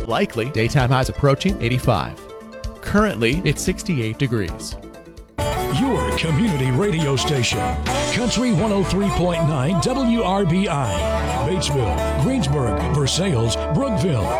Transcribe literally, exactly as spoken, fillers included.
Likely daytime highs approaching eighty-five. Currently, it's sixty-eight degrees. Your community radio station, Country one oh three point nine W R B I, Batesville, Greensburg, Versailles, Brookville,